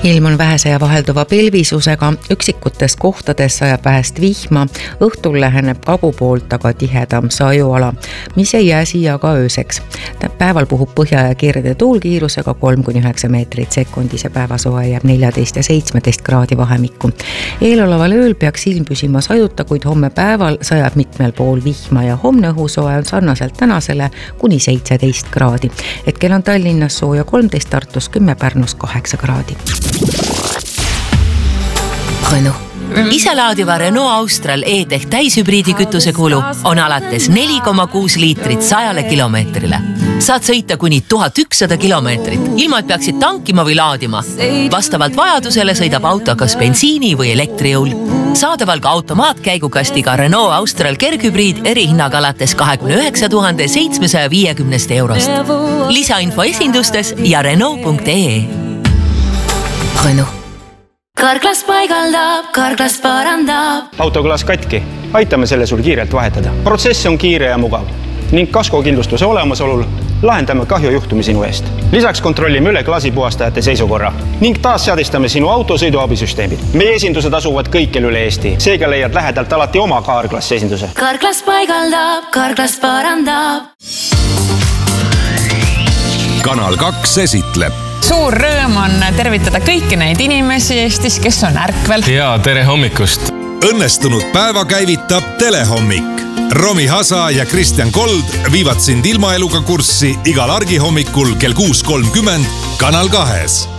Ilm on vähese ja vahelduva pilvisusega, üksikutes kohtades sajab vähest vihma, õhtul läheneb kagu poolt aga tihedam sajuala, mis ei jää siia ka ööseks. Päeval puhub põhja ja kirde tuulkiirusega 3-9 meetrit sekundis ja päevasoe jääb 14 ja 17 kraadi vahemikku. Eeloleval ööl peaks ilm püsima sajuta, kuid homme päeval sajab mitmel pool vihma ja homne õhusoe on sarnaselt tänasele kuni 17 kraadi. Hetkel on Tallinnas sooja 13, Tartus 10, Pärnus 8 kraadi. Renault. Iselaadiva Renault Austral E-Tech täishübriidi kütuse kulu on alates 4,6 liitrit 100 kilomeetrile. Saad sõita kuni 1100 kilomeetrit, ilma et peaksid tankima või laadima. Vastavalt vajadusele sõidab auto kas bensiini või elektrijõul. Saadaval ka automaatkäigukastiga Renault Austral kerghübriid erihinnaga alates 29 750 eurost. Lisainfo esindustes ja Renault.ee. Renault. Karklas paigaldab, Karklas parandab. Autoklaas katki. Aitame selle sul kiirelt vahetada. Protsess on kiire ja mugav. Ning kaskokindlustuse olemasolul lahendame kahjujuhtumi sinu eest. Lisaks kontrollime üle klaasipuhastajate seisukorra ning taas seadistame sinu auto sõiduabisüsteemid. Meie esindused asuvad kõikjal üle Eesti. Seega leiad lähedalt alati oma Karklas esinduse. Karklas paigaldab, Karklas parandab. Kanal 2 esitleb. Suur rõõm on tervitada kõiki neid inimesi Eestis, kes on ärkvel. Ja tere hommikust. Õnnestunud päeva käivitab Telehommik. Romi Hasa ja Kristjan Kold viivad sind ilmaeluga kurssi igal argihommikul kell 6.30 Kanal 2.